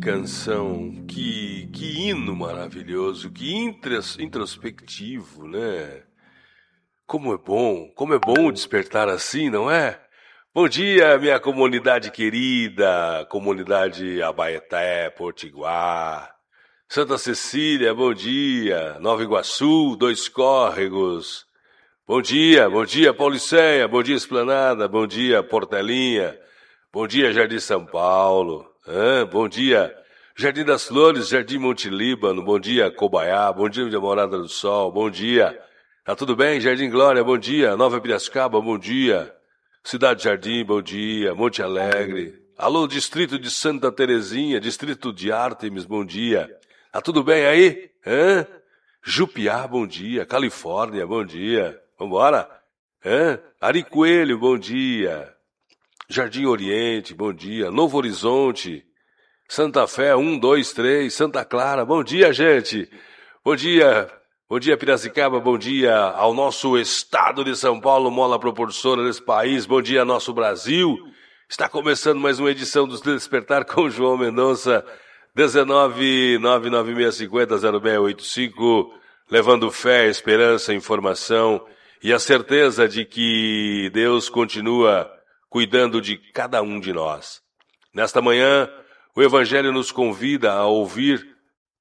canção, que hino maravilhoso, que introspectivo, né? Como é bom despertar assim, não é? Bom dia, minha comunidade querida, comunidade Abaeté, Potiguar, Santa Cecília, bom dia, Nova Iguaçu, Dois Córregos, bom dia Pauliceia, bom dia Esplanada, bom dia Portelinha, bom dia Jardim São Paulo, bom dia Jardim das Flores, Jardim Monte Líbano, bom dia Cobaiá, bom dia Morada do Sol, bom dia, tá tudo bem? Jardim Glória, bom dia, Nova Piracicaba, bom dia, Cidade Jardim, bom dia, Monte Alegre, alô Distrito de Santa Terezinha, Distrito de Ártemis, bom dia, tá tudo bem aí? Jupiá, bom dia, Califórnia, bom dia, vambora? Ari Coelho, bom dia, Jardim Oriente, bom dia, Novo Horizonte, Santa Fé, 1, 2, 3, Santa Clara, bom dia, gente, bom dia Piracicaba, bom dia ao nosso estado de São Paulo, mola propulsora desse país, bom dia nosso Brasil, está começando mais uma edição do Despertar com João Mendonça, 19-99650-0685, levando fé, esperança, informação e a certeza de que Deus continua cuidando de cada um de nós. Nesta manhã, o Evangelho nos convida a ouvir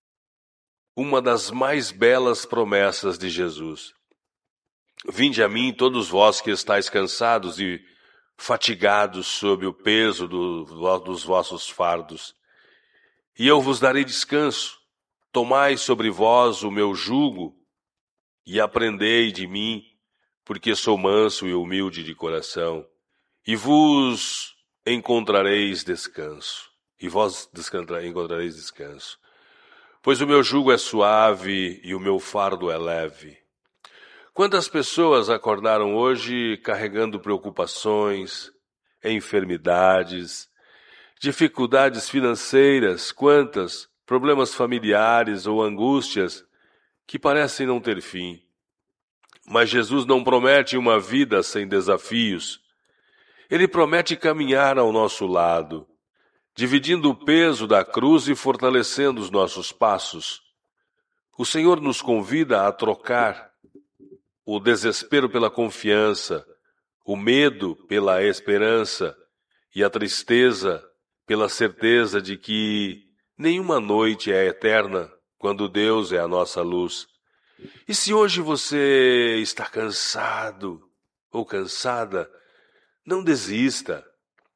uma das mais belas promessas de Jesus. Vinde a mim, todos vós que estáis cansados e fatigados sob o peso dos vossos fardos, e eu vos darei descanso. Tomai sobre vós o meu jugo e aprendei de mim, porque sou manso e humilde de coração, e vos encontrareis descanso. Encontrareis descanso. Pois o meu jugo é suave e o meu fardo é leve. Quantas pessoas acordaram hoje carregando preocupações, enfermidades, dificuldades financeiras, quantas problemas familiares ou angústias que parecem não ter fim. Mas Jesus não promete uma vida sem desafios. Ele promete caminhar ao nosso lado, dividindo o peso da cruz e fortalecendo os nossos passos. O Senhor nos convida a trocar o desespero pela confiança, o medo pela esperança e a tristeza pela certeza de que nenhuma noite é eterna quando Deus é a nossa luz. E se hoje você está cansado ou cansada, não desista.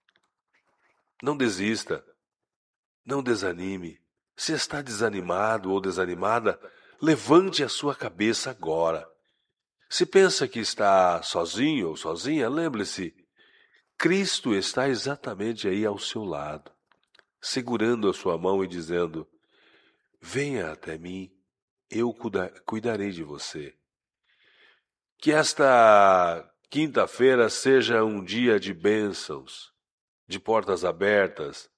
Não desista. Não desanime. Se está desanimado ou desanimada, levante a sua cabeça agora. Se pensa que está sozinho ou sozinha, lembre-se, Cristo está exatamente aí ao seu lado, segurando a sua mão e dizendo, venha até mim, eu cuidarei de você. Que esta quinta-feira seja um dia de bênçãos, de portas abertas,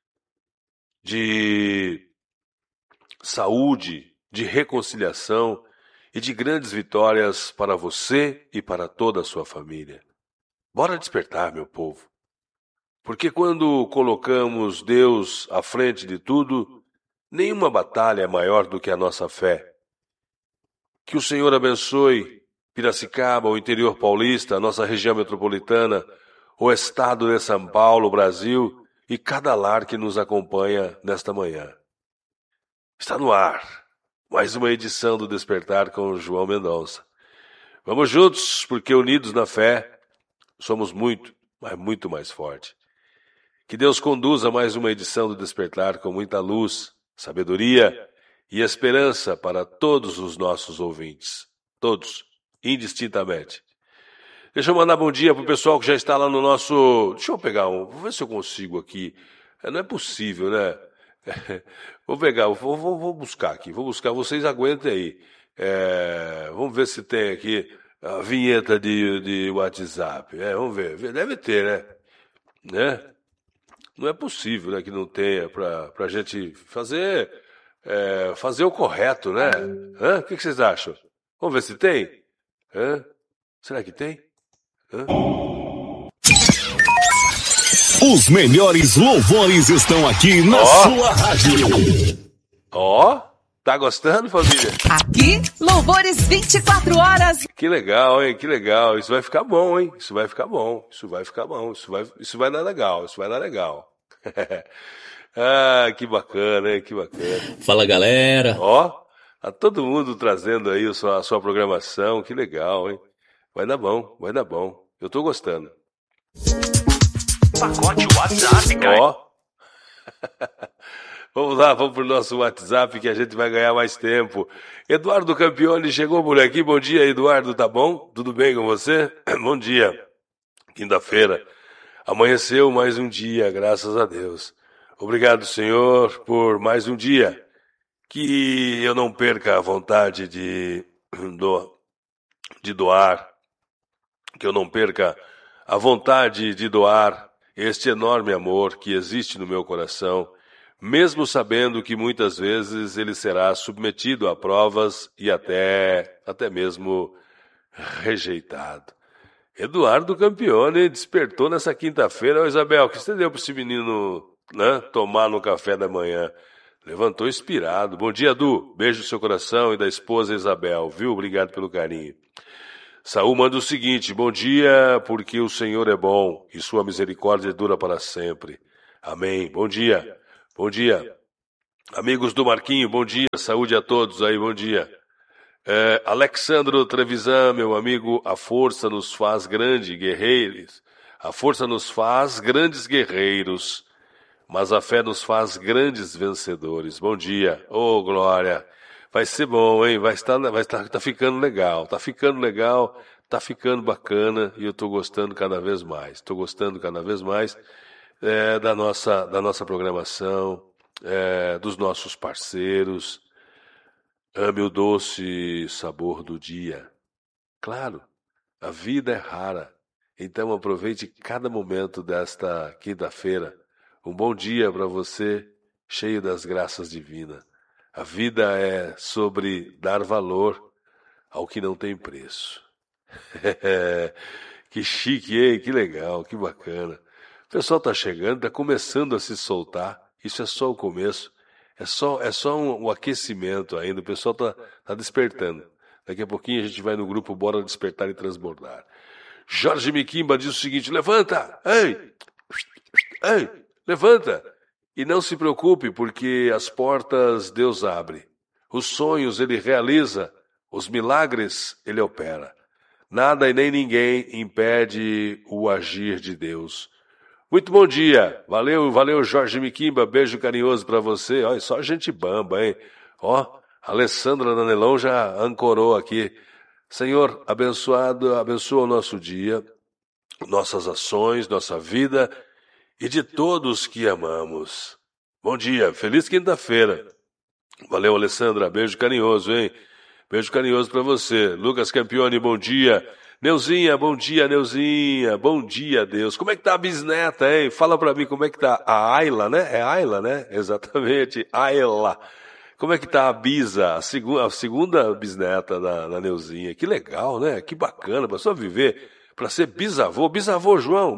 de saúde, de reconciliação e de grandes vitórias para você e para toda a sua família. Bora despertar, meu povo. Porque quando colocamos Deus à frente de tudo, nenhuma batalha é maior do que a nossa fé. Que o Senhor abençoe Piracicaba, o interior paulista, a nossa região metropolitana, o estado de São Paulo, o Brasil e cada lar que nos acompanha nesta manhã. Está no ar mais uma edição do Despertar com João Mendonça. Vamos juntos, porque unidos na fé, somos muito, mas muito mais fortes. Que Deus conduza mais uma edição do Despertar com muita luz, sabedoria e esperança para todos os nossos ouvintes. Todos, indistintamente. Deixa eu mandar bom dia pro pessoal que já está lá no nosso... Deixa eu pegar vou ver se eu consigo aqui. Não é possível, né? Vou pegar, vou buscar aqui. Vou buscar, vocês aguentem aí. Vamos ver se tem aqui a vinheta de WhatsApp. Vamos ver. Deve ter, né? Não é possível, né, que não tenha pra gente fazer o correto, né? O que vocês acham? Vamos ver se tem? Será que tem? Os melhores louvores estão aqui na sua rádio. Tá gostando, família? Aqui, louvores 24 horas. Que legal, hein? Que legal. Isso vai ficar bom, hein? Isso vai ficar bom. Isso vai dar legal. Isso vai dar legal. Que bacana, hein? Que bacana. Fala, galera. Tá todo mundo trazendo aí a sua programação. Que legal, hein? Vai dar bom. Eu tô gostando. Pacote WhatsApp, cara. Vamos lá, vamos pro nosso WhatsApp que a gente vai ganhar mais tempo. Eduardo Campione chegou por aqui. Bom dia, Eduardo, tá bom? Tudo bem com você? Bom dia. Quinta-feira. Amanheceu mais um dia, graças a Deus. Obrigado, Senhor, por mais um dia. Que eu não perca a vontade de doar. Que eu não perca a vontade de doar este enorme amor que existe no meu coração, mesmo sabendo que muitas vezes ele será submetido a provas e até mesmo rejeitado. Eduardo Campione despertou nessa quinta-feira. Isabel, o que você deu para esse menino, né, tomar no café da manhã? Levantou inspirado. Bom dia, Edu. Beijo no seu coração e da esposa Isabel, viu? Obrigado pelo carinho. Saul manda o seguinte: bom dia, porque o Senhor é bom e sua misericórdia dura para sempre. Amém. Bom dia. Bom dia. Amigos do Marquinho, bom dia. Saúde a todos aí, bom dia. Alexandro Trevisan, meu amigo, a força nos faz grandes guerreiros. A força nos faz grandes guerreiros, mas a fé nos faz grandes vencedores. Bom dia. Ô, glória. Vai ser bom, hein? Tá ficando legal. Tá ficando bacana e eu tô gostando cada vez mais. Da nossa programação, dos nossos parceiros. Ame o doce sabor do dia. Claro, a vida é rara, então aproveite cada momento desta quinta-feira. Um bom dia para você, cheio das graças divinas. A vida é sobre dar valor ao que não tem preço. Que chique, hein? Que legal, que bacana. O pessoal está chegando, está começando a se soltar. Isso é só o começo. É só um aquecimento ainda. O pessoal tá despertando. Daqui a pouquinho a gente vai no grupo Bora Despertar e Transbordar. Jorge Miquimba diz o seguinte: levanta! Ei! Levanta! E não se preocupe, porque as portas Deus abre. Os sonhos Ele realiza. Os milagres Ele opera. Nada e nem ninguém impede o agir de Deus. Muito bom dia. Valeu, Jorge Miquimba. Beijo carinhoso para você. Olha, só gente bamba, hein? Alessandra Danelão já ancorou aqui. Senhor, abençoa o nosso dia, nossas ações, nossa vida e de todos que amamos. Bom dia, feliz quinta-feira. Valeu, Alessandra, beijo carinhoso, hein? Beijo carinhoso pra você. Lucas Campione, bom dia. Neuzinha, bom dia, Neuzinha. Bom dia, Deus. Como é que tá a bisneta, hein? Fala pra mim como é que tá a Ayla, né? É Ayla, né? Exatamente, Ayla. Como é que tá a Bisa, a segunda bisneta da Neuzinha? Que legal, né? Que bacana, pra só viver, pra ser bisavô João.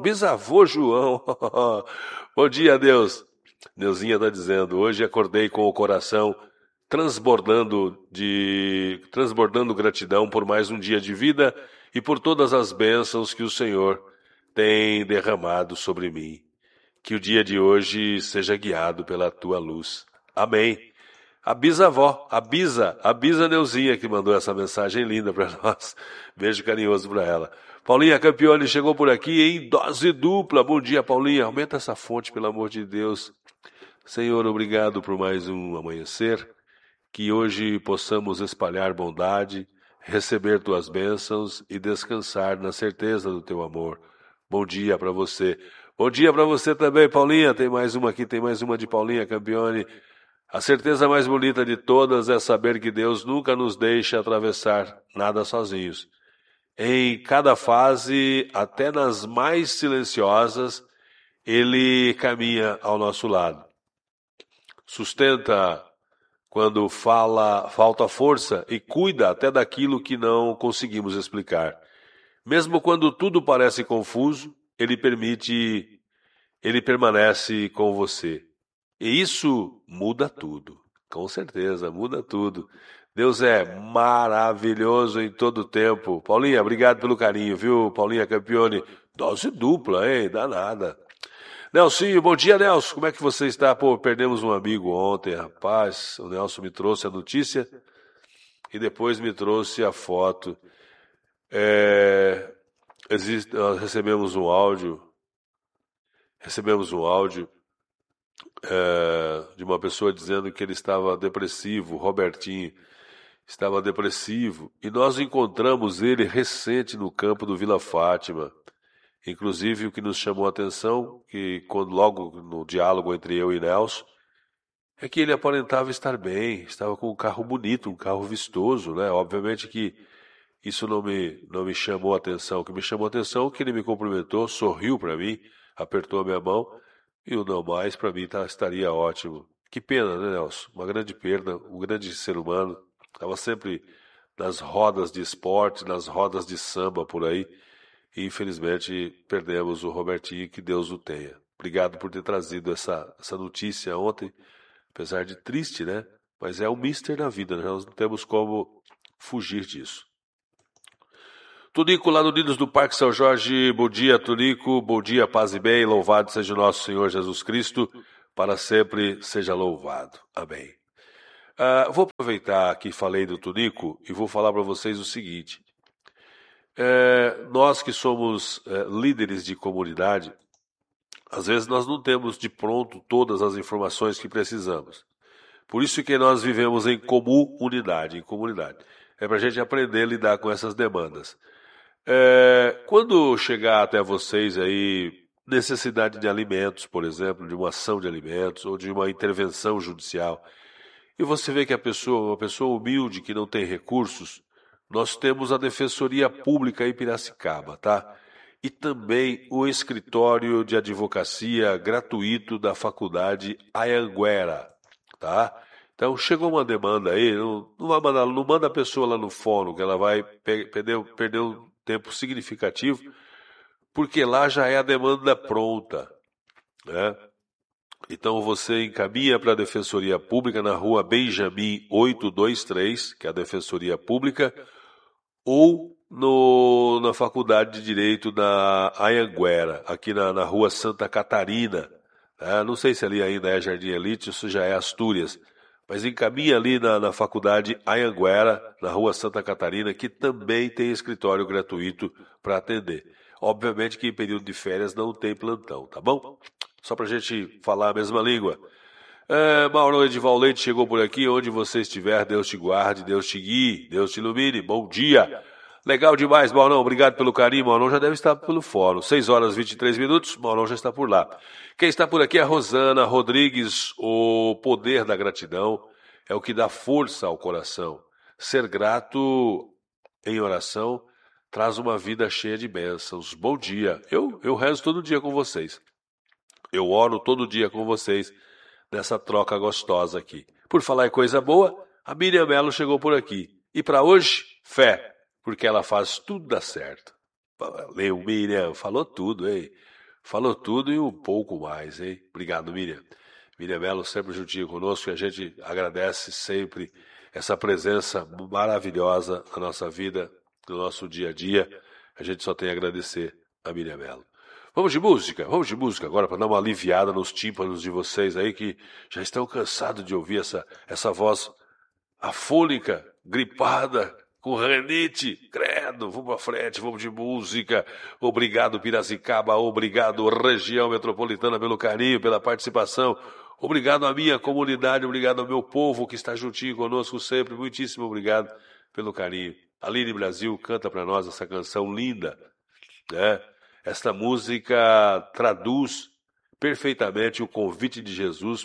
Bom dia, Deus. Neuzinha tá dizendo: hoje acordei com o coração transbordando gratidão por mais um dia de vida e por todas as bênçãos que o Senhor tem derramado sobre mim. Que o dia de hoje seja guiado pela tua luz. Amém. A bisavó, a Bisa Neuzinha, que mandou essa mensagem linda para nós. Beijo carinhoso para ela. Paulinha Campione chegou por aqui em dose dupla. Bom dia, Paulinha. Aumenta essa fonte, pelo amor de Deus. Senhor, obrigado por mais um amanhecer. Que hoje possamos espalhar bondade, receber tuas bênçãos e descansar na certeza do teu amor. Bom dia para você. Bom dia para você também, Paulinha. Tem mais uma aqui, tem mais uma de Paulinha Campione. A certeza mais bonita de todas é saber que Deus nunca nos deixa atravessar nada sozinhos. Em cada fase, até nas mais silenciosas, Ele caminha ao nosso lado. Sustenta quando falta força e cuida até daquilo que não conseguimos explicar. Mesmo quando tudo parece confuso, Ele permite Ele permanece com você. E isso muda tudo. Com certeza, muda tudo. Deus é maravilhoso em todo o tempo. Paulinha, obrigado pelo carinho, viu? Paulinha Campione, dose dupla, hein? Danada. Nelsinho, bom dia, Nelson. Como é que você está? Pô, perdemos um amigo ontem, rapaz. O Nelson me trouxe a notícia e depois me trouxe a foto. Nós recebemos um áudio de uma pessoa dizendo que ele estava depressivo, Robertinho estava depressivo, e nós encontramos ele recente no campo do Vila Fátima. Inclusive, o que nos chamou a atenção, que logo no diálogo entre eu e Nelson, é que ele aparentava estar bem, estava com um carro bonito, um carro vistoso, né? Obviamente que isso não me chamou a atenção. O que me chamou a atenção é que ele me cumprimentou, sorriu para mim, apertou a minha mão, e o não mais para mim estaria ótimo. Que pena, né, Nelson? Uma grande perda, um grande ser humano. Estava sempre nas rodas de esporte, nas rodas de samba por aí. E infelizmente perdemos o Robertinho, que Deus o tenha. Obrigado por ter trazido essa notícia ontem, apesar de triste, né? Mas é o mister da vida, né? Nós não temos como fugir disso. Tunico, lá no Nidos do Parque São Jorge, bom dia, Tunico, bom dia, paz e bem, louvado seja o nosso Senhor Jesus Cristo, para sempre seja louvado. Amém. Vou aproveitar que falei do Tunico e vou falar para vocês o seguinte. Nós que somos líderes de comunidade, às vezes nós não temos de pronto todas as informações que precisamos. Por isso que nós vivemos em comunidade. É para a gente aprender a lidar com essas demandas. Quando chegar até vocês aí necessidade de alimentos, por exemplo, de uma ação de alimentos ou de uma intervenção judicial, e você vê que uma pessoa humilde que não tem recursos, nós temos a Defensoria Pública em Piracicaba, tá? E também o escritório de advocacia gratuito da Faculdade Anhanguera, tá? Então, chegou uma demanda aí, não manda a pessoa lá no fórum, que ela vai perder um tempo significativo, porque lá já é a demanda pronta, né? Então você encaminha para a Defensoria Pública na rua Benjamin 823, que é a Defensoria Pública, ou na Faculdade de Direito da Anhanguera, aqui na rua Santa Catarina. Não sei se ali ainda é Jardim Elite ou se já é Astúrias, mas encaminha ali na Faculdade Anhanguera, na rua Santa Catarina, que também tem escritório gratuito para atender. Obviamente que em período de férias não tem plantão, tá bom? Só para a gente falar a mesma língua. Mauro Edival Leite chegou por aqui. Onde você estiver, Deus te guarde, Deus te guie, Deus te ilumine. Bom dia. Legal demais, Maurão. Obrigado pelo carinho. Maurão já deve estar pelo fórum. 6h23. Maurão já está por lá. Quem está por aqui é a Rosana Rodrigues. O poder da gratidão é o que dá força ao coração. Ser grato em oração traz uma vida cheia de bênçãos. Bom dia. Eu rezo todo dia com vocês. Eu oro todo dia com vocês nessa troca gostosa aqui. Por falar em coisa boa, a Miriam Mello chegou por aqui. E para hoje, fé, porque ela faz tudo dar certo. Valeu, Miriam. Falou tudo, hein? Falou tudo e um pouco mais, hein? Obrigado, Miriam. Miriam Mello sempre juntinho conosco e a gente agradece sempre essa presença maravilhosa na nossa vida, no nosso dia a dia. A gente só tem a agradecer a Miriam Mello. Vamos de música agora para dar uma aliviada nos tímpanos de vocês aí que já estão cansados de ouvir essa voz afônica, gripada, com renite. Credo, vamos para frente, vamos de música. Obrigado, Piracicaba, obrigado, região metropolitana, pelo carinho, pela participação. Obrigado à minha comunidade, obrigado ao meu povo que está juntinho conosco sempre. Muitíssimo obrigado pelo carinho. Aline Brasil canta para nós essa canção linda, né? Esta música traduz perfeitamente o convite de Jesus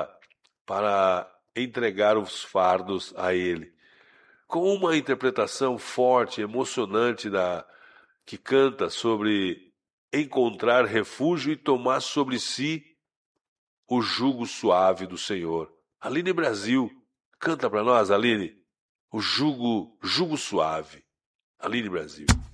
para entregar os fardos a Ele. Com uma interpretação forte, emocionante, que canta sobre encontrar refúgio e tomar sobre si o jugo suave do Senhor. Aline Brasil, canta para nós, Aline, o jugo suave. Aline Brasil.